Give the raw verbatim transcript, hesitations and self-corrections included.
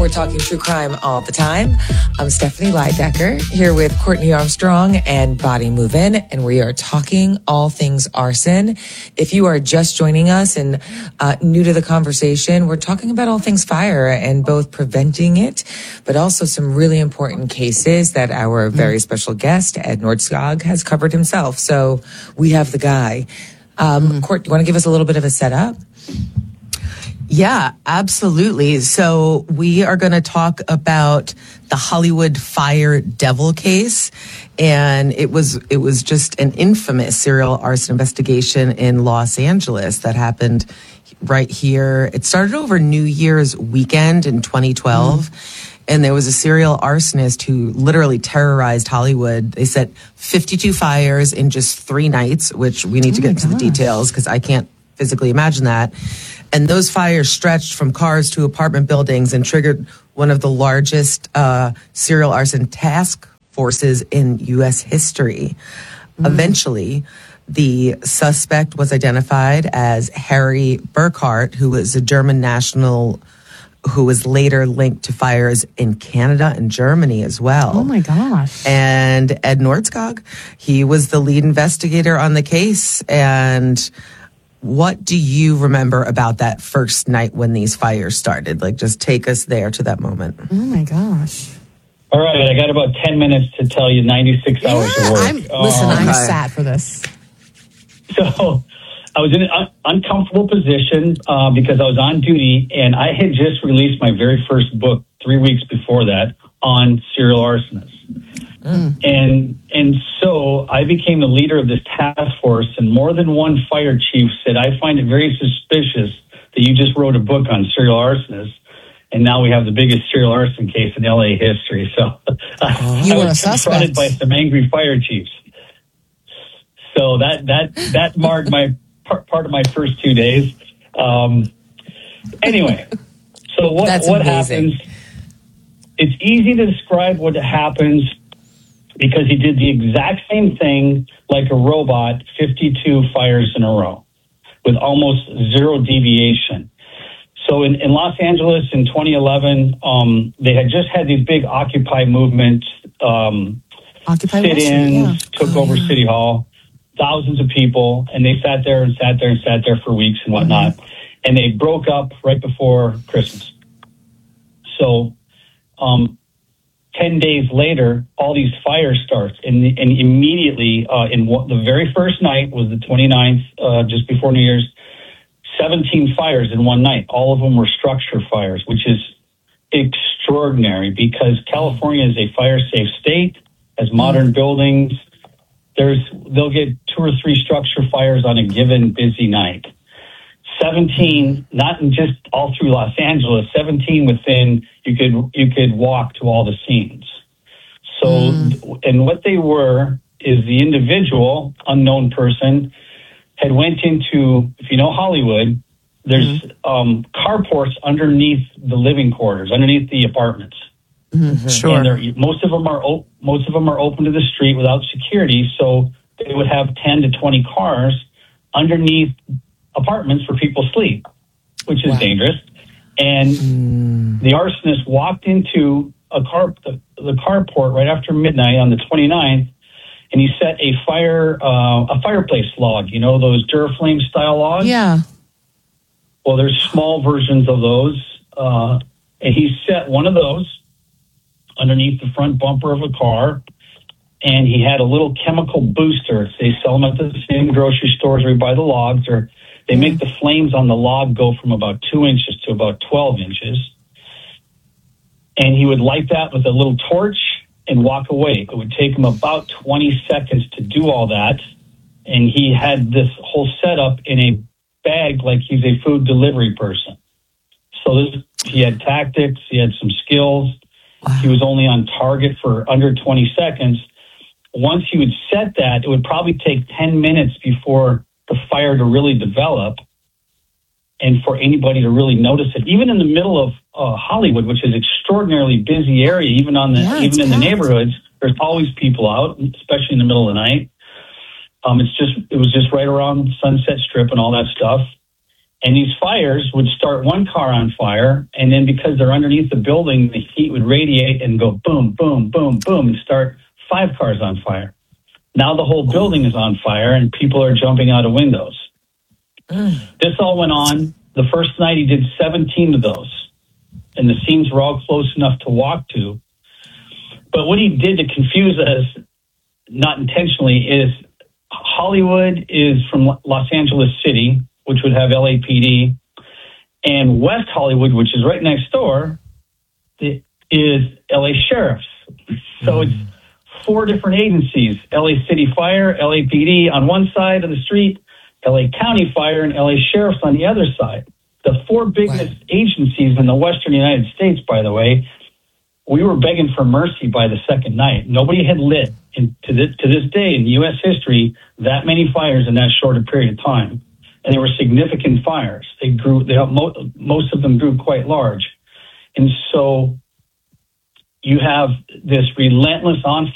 We're talking true crime all the time. I'm Stephanie Leidecker here with Courtney Armstrong and Body Movin', and we are talking all things arson. If you are just joining us and uh, new to the conversation, we're talking about all things fire and both preventing it, but also some really important cases that our very special guest, Ed Nordskog, has covered himself. So we have the guy. Um, mm-hmm. Court, do you want to give us a little bit of a setup? Yeah, absolutely. So we are going to talk about the Hollywood Fire Devil case. And it was, it was just an infamous serial arson investigation in Los Angeles that happened right here. It started over New Year's weekend in twenty twelve. Mm. And there was a serial arsonist who literally terrorized Hollywood. They set fifty-two fires in just three nights, which we need oh to get into the details because I can't physically imagine that. And those fires stretched from cars to apartment buildings and triggered one of the largest uh, serial arson task forces in U S history. Mm. Eventually, the suspect was identified as Harry Burkhart, who was a German national who was later linked to fires in Canada and Germany as well. Oh, my gosh. And Ed Nordskog, he was the lead investigator on the case. And what do you remember about that first night when these fires started? Like, just take us there to that moment. Oh, my gosh. All right, I got about ten minutes to tell you ninety-six yeah, hours of work. I'm, listen, um, I'm sad for this. So I was in an un- uncomfortable position uh, because I was on duty, and I had just released my very first book three weeks before that on serial arsonists. Mm. And and so I became the leader of this task force, and more than one fire chief said, I find it very suspicious that you just wrote a book on serial arsonists, and now we have the biggest serial arson case in L A history. So oh, you I were was a confronted suspect. by some angry fire chiefs. So that that that marked my part, part of my first two days. Um, anyway, so what That's what amazing. happens? It's easy to describe what happens because he did the exact same thing like a robot, fifty-two fires in a row with almost zero deviation. So in, in Los Angeles in twenty eleven, um, they had just had these big Occupy movement um, Occupy sit-ins, yeah. took oh, over yeah. City Hall, thousands of people, and they sat there and sat there and sat there for weeks and whatnot. Mm-hmm. And they broke up right before Christmas. So um, ten days later, all these fires start, and, and immediately, uh, in what, the very first night was the twenty-ninth, uh, just before New Year's, seventeen fires in one night. All of them were structure fires, which is extraordinary because California is a fire-safe state, has modern buildings. There's they'll get two or three structure fires on a given busy night. seventeen, not in just all through Los Angeles, seventeen within, you could you could walk to all the scenes. So, mm. and what they were is the individual, unknown person, had went into, if you know Hollywood, there's mm. um, carports underneath the living quarters, underneath the apartments. Mm-hmm. Sure. And most of them are op- most of them are open to the street without security, so they would have ten to twenty cars underneath apartments where people sleep, which is wow. dangerous. And mm. the arsonist walked into a car, the, the carport right after midnight on the twenty-ninth, and he set a fire, uh, a fireplace log. You know, those Duraflame style logs? Yeah. Well, there's small versions of those. Uh, and he set one of those underneath the front bumper of a car, and he had a little chemical booster. They sell them at the same grocery stores where you buy the logs, or they mm. make the flames on the log go from about two inches to about twelve inches. And he would light that with a little torch and walk away. It would take him about twenty seconds to do all that. And he had this whole setup in a bag like he's a food delivery person. So this, he had tactics, he had some skills. Wow. He was only on target for under twenty seconds. Once he would set that, it would probably take ten minutes before the fire to really develop and for anybody to really notice it. Even in the middle of uh, Hollywood, which is an extraordinarily busy area, even on the yeah, even in packed. the neighborhoods, there's always people out, especially in the middle of the night. Um, it's just it was just right around Sunset Strip and all that stuff. And these fires would start one car on fire, and then because they're underneath the building, the heat would radiate and go boom, boom, boom, boom, and start five cars on fire. Now the whole building is on fire, and people are jumping out of windows. Mm. This all went on. The first night he did seventeen of those, and the scenes were all close enough to walk to. But what he did to confuse us, not intentionally, is Hollywood is from Los Angeles City, which would have L A P D, and West Hollywood, which is right next door, is L A Sheriff's. So mm. it's four different agencies, L A City Fire, L A P D on one side of the street, L A County Fire, and L A Sheriff's on the other side. The four biggest wow. agencies in the Western United States, by the way, we were begging for mercy by the second night. Nobody had lit, in, to, this, to this day in U S history, that many fires in that short a period of time. And they were significant fires. They grew, they, most of them grew quite large. And so you have this relentless onslaught